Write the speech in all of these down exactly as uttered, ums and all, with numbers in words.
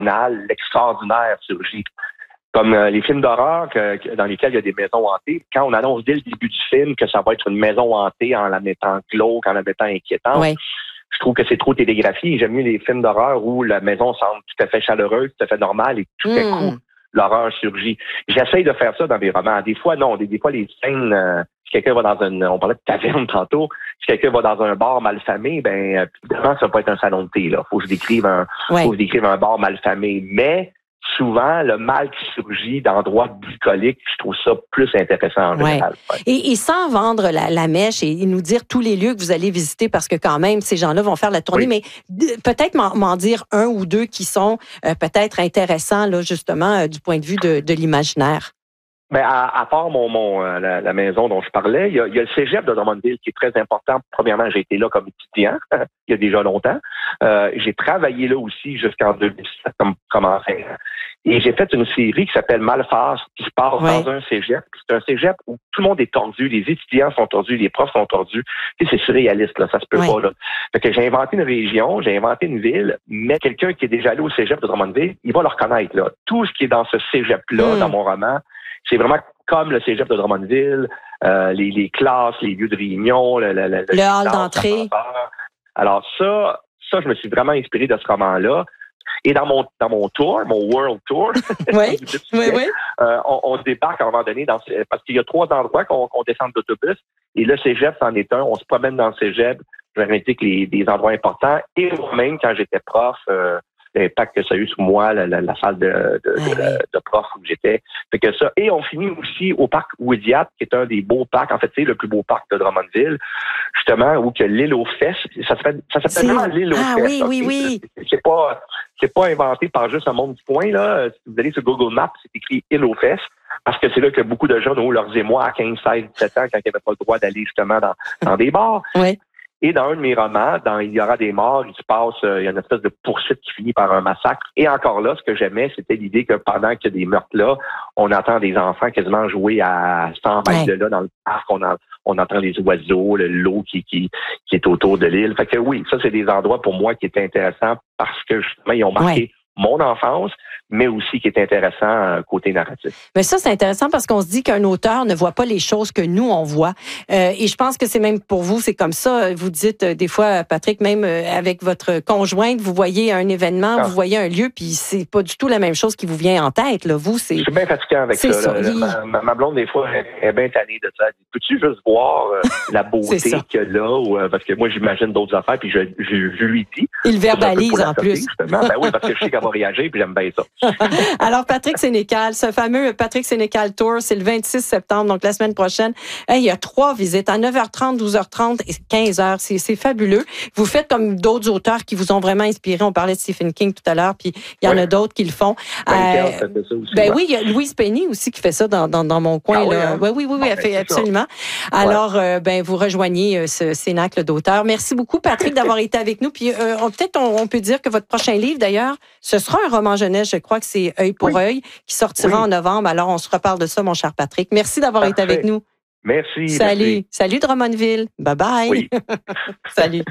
l'extraordinaire surgit. Comme euh, les films d'horreur que, que, dans lesquels il y a des maisons hantées, quand on annonce dès le début du film que ça va être une maison hantée en la mettant glauque, en la mettant inquiétante, oui. je trouve que c'est trop télégraphié. J'aime mieux les films d'horreur où la maison semble tout à fait chaleureuse, tout à fait normale et tout à Mm. coup, l'horreur surgit. J'essaye de faire ça dans mes romans. Des fois, non. Des, des fois, les scènes, euh, si quelqu'un va dans une, on parlait de taverne tantôt, si quelqu'un va dans un bar malfamé, ben, évidemment, ça va pas être un salon de thé, là. Faut que je décrive un, oui. faut que je décrive un bar malfamé. Mais, souvent, le mal qui surgit d'endroits bucoliques, je trouve ça plus intéressant en ouais. général. Ouais. Et, et sans vendre la, la mèche et, et nous dire tous les lieux que vous allez visiter, parce que quand même, ces gens-là vont faire la tournée, oui. mais d- peut-être m'en, m'en dire un ou deux qui sont euh, peut-être intéressants, là, justement, euh, du point de vue de, de l'imaginaire. Ben, à, à part mon, mon euh, la, la maison dont je parlais, il y, a, il y a le cégep de Drummondville qui est très important. Premièrement, j'ai été là comme étudiant il y a déjà longtemps. Euh, j'ai travaillé là aussi jusqu'en deux mille sept comme, comme enseignant. Et j'ai fait une série qui s'appelle Malphas, qui se passe ouais. dans un cégep. C'est un cégep où tout le monde est tordu, les étudiants sont tordus, les profs sont tordus. Tu sais, c'est surréaliste, là, ça se peut ouais. pas, là. Fait que j'ai inventé une région, j'ai inventé une ville, mais quelqu'un qui est déjà allé au cégep de Drummondville, il va le reconnaître, là. Tout ce qui est dans ce cégep-là, mm. dans mon roman, c'est vraiment comme le cégep de Drummondville, euh, les, les classes, les lieux de réunion, le, le, le, le hall d'entrée. Alors ça, ça, je me suis vraiment inspiré de ce roman-là. Et dans mon dans mon tour, mon World Tour, oui, oui, oui. Euh, on, on débarque à un moment donné dans parce qu'il y a trois endroits qu'on, qu'on descend d'autobus. Et le cégep, c'en est un. On se promène dans le cégep. Je vais indiquer les des endroits importants. Et moi-même, quand j'étais prof, euh, l'impact que ça a eu sur moi, la, la, la salle de, de, oui, de, oui. de prof où j'étais. Fait que ça. Et on finit aussi au parc Ouidiat, qui est un des beaux parcs. En fait, c'est le plus beau parc de Drummondville, justement, où que l'île aux fesses. Ça s'appelle, ça s'appelle vraiment l'île aux ah, fesses. oui, oui, oui. C'est, c'est pas, c'est pas inventé par juste un monde du coin, là. Si vous allez sur Google Maps, c'est écrit île aux fesses. Parce que c'est là que beaucoup de jeunes ont eu leurs émois à quinze, seize, dix-sept ans, quand ils n'avaient pas le droit d'aller justement dans, dans des bars. Oui. Et dans un de mes romans, dans Il y aura des morts, il se passe, euh, il y a une espèce de poursuite qui finit par un massacre. Et encore là, ce que j'aimais, c'était l'idée que pendant qu'il y a des meurtres là, on entend des enfants quasiment jouer à cent mètres de là dans le parc. On, en, on entend les oiseaux, le, l'eau qui, qui, qui est autour de l'île. Fait que oui, ça, c'est des endroits pour moi qui étaient intéressants parce que justement, ils ont marqué ouais. mon enfance, mais aussi qui est intéressant euh, côté narratif. Mais ça, c'est intéressant parce qu'on se dit qu'un auteur ne voit pas les choses que nous, on voit. Euh, et je pense que c'est même pour vous, c'est comme ça. Vous dites euh, des fois, Patrick, même euh, avec votre conjointe, vous voyez un événement, ah. vous voyez un lieu, puis c'est pas du tout la même chose qui vous vient en tête. Là. Vous, c'est... Je suis bien fatiguant avec c'est ça. ça. Là, ma, ma, ma blonde, des fois, elle est bien tannée de ça. Elle dit, peux-tu juste voir euh, la beauté qu'il y a là? Ou, euh, parce que moi, j'imagine d'autres affaires, puis je, je, je lui dis. Il verbalise en plus. Justement. Ben oui, parce que je sais qu'elle va réagir, puis j'aime bien ça. Alors, Patrick Sénécal, ce fameux Patrick Sénécal Tour, c'est le vingt-six septembre, donc la semaine prochaine. Hey, il y a trois visites à neuf heures trente, douze heures trente et quinze heures. C'est, c'est fabuleux. Vous faites comme d'autres auteurs qui vous ont vraiment inspiré. On parlait de Stephen King tout à l'heure, puis il y en oui. a d'autres qui le font. Ben, euh, fait ça aussi, ben ouais. oui, il y a Louise Penny aussi qui fait ça dans, dans, dans mon coin. Ah, oui, là. hein? Oui, oui, oui, oui, elle fait absolument. Ça. Alors, ouais. euh, ben vous rejoignez ce cénacle d'auteurs. Merci beaucoup, Patrick, d'avoir été avec nous. Puis euh, on, peut-être on, on peut dire que votre prochain livre, d'ailleurs, ce sera un roman jeunesse. Je crois que c'est Œil pour oui. œil, qui sortira oui. en novembre. Alors, on se reparle de ça, mon cher Patrick. Merci d'avoir Parfait. été avec nous. Merci. Salut. Merci. Salut, Drummondville. Bye-bye. Oui. Salut.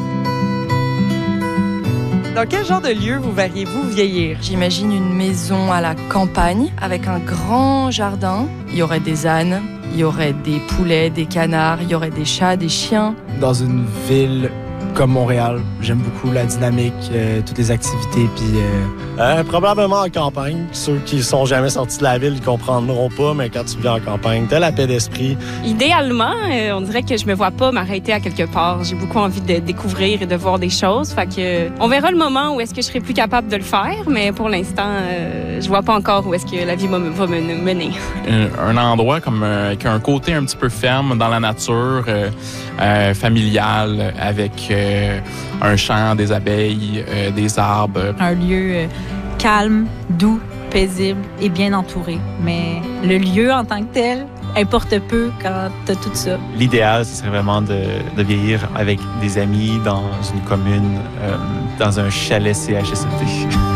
Dans quel genre de lieu vous verriez-vous vieillir? J'imagine une maison à la campagne, avec un grand jardin. Il y aurait des ânes, il y aurait des poulets, des canards, il y aurait des chats, des chiens. Dans une ville comme Montréal, j'aime beaucoup la dynamique, euh, toutes les activités, puis euh... Euh, probablement en campagne. Ceux qui sont jamais sortis de la ville ne comprendront pas, mais quand tu vis en campagne, t'as la paix d'esprit. Idéalement, euh, on dirait que je me vois pas m'arrêter à quelque part. J'ai beaucoup envie de découvrir et de voir des choses. Fait que, euh, on verra le moment où est-ce que je serai plus capable de le faire, mais pour l'instant, euh, je vois pas encore où est-ce que la vie va me mener. Un, un endroit comme euh, avec un côté un petit peu ferme dans la nature, euh, euh, familial, avec euh, un champ, des abeilles, euh, des arbres. Un lieu euh, calme, doux, paisible et bien entouré. Mais le lieu en tant que tel importe peu quand t'as tout ça. L'idéal, ce serait vraiment de, de vieillir avec des amis dans une commune, euh, dans un chalet C H S L D.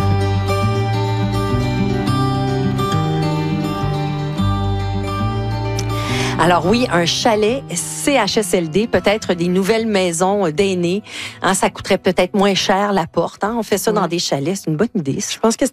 Alors oui, un chalet C H S L D, peut-être des nouvelles maisons d'aînés. Hein, ça coûterait peut-être moins cher la porte. Hein? On fait ça oui. dans des chalets, c'est une bonne idée. Je pense que